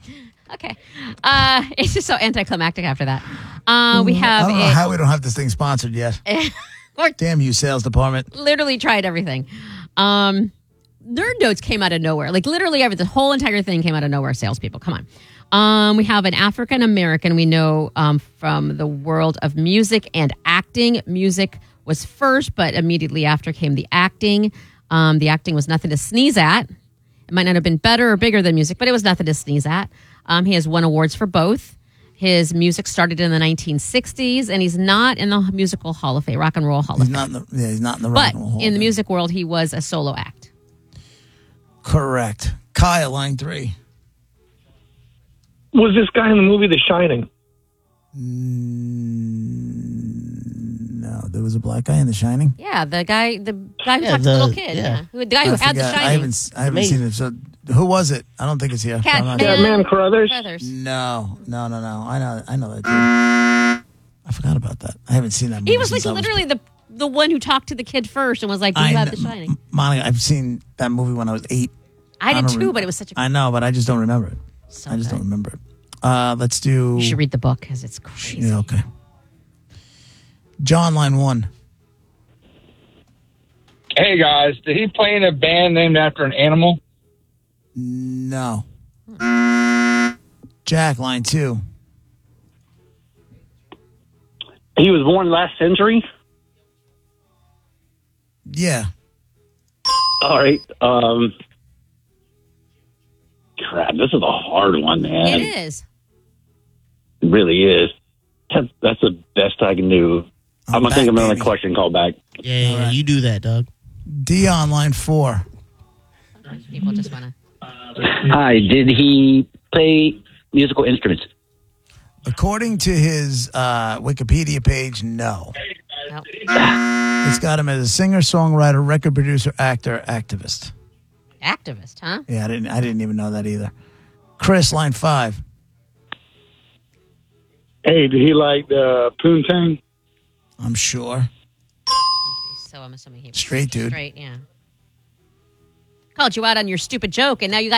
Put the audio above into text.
Okay. It's just so anticlimactic after that. We have I don't know how we don't have this thing sponsored yet. Damn you, sales department. Literally tried everything. Nerd Notes came out of nowhere. Like literally the whole entire thing came out of nowhere. Salespeople, come on. We have an African American we know from the world of music and acting. Music was first, but immediately after came the acting. The acting was nothing to sneeze at. It might not have been better or bigger than music, but it was nothing to sneeze at. He has won awards for both. His music started in the 1960s, and he's not in the musical Hall of Fame, Rock and Roll Hall of Fame. He's not in the Rock and Roll Hall of Fame. But in the music world, he was a solo act. Correct. Kyle, line 3. Was this guy in the movie The Shining? No, there was a black guy in The Shining. Yeah, the guy who talked to the little kid. Yeah. The guy who had The Shining. I haven't seen it. So who was it? I don't think it's here. Catman Carruthers. No. I know that dude. I forgot about that. I haven't seen that movie. He was like literally the one who talked to the kid first and was like, "Do you have The Shining?" Monica, I've seen that movie when I was 8. I did too, but it was such a. I know, but I just don't remember it. I just don't remember it. Let's do. You should read the book because it's crazy. Yeah, okay. John, line 1. Hey guys, did he play in a band named after an animal? No. Jack, line 2. He was born last century? Yeah. All right. Crap, this is a hard one, man. It is. It really is. That's the best I can do. I'm going to think of another question, call back. Yeah, right. You do that, Doug. Dion, line 4. People just want to. Hi, did he play musical instruments? According to his Wikipedia page, no. Nope. It's got him as a singer, songwriter, record producer, actor, activist. Activist, huh? Yeah, I didn't even know that either. Chris, line 5. Hey, did he like Poontang? I'm sure. So I'm assuming he was straight dude. Straight, yeah. Called you out on your stupid joke, and now you got